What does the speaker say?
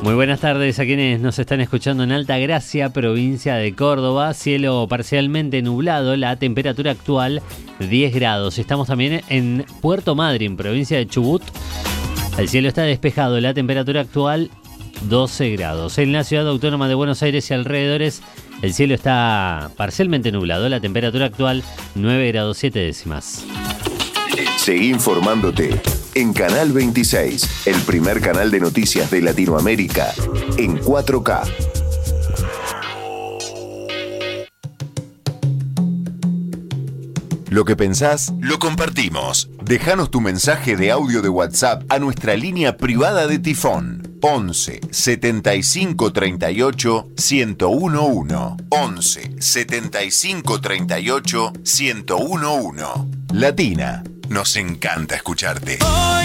Muy buenas tardes a quienes nos están escuchando en Altagracia, provincia de Córdoba. Cielo parcialmente nublado, la temperatura actual 10 grados. Estamos también en Puerto Madryn, provincia de Chubut. El cielo está despejado, la temperatura actual 12 grados. En la ciudad autónoma de Buenos Aires y alrededores, el cielo está parcialmente nublado, la temperatura actual 9 grados 7 décimas. Seguí informándote en Canal 26, el primer canal de noticias de Latinoamérica, en 4K. Lo que pensás, lo compartimos. Déjanos tu mensaje de audio de WhatsApp a nuestra línea privada de Tifón. 11 75 38 1011. 11 75 38 1011. Latina, nos encanta escucharte.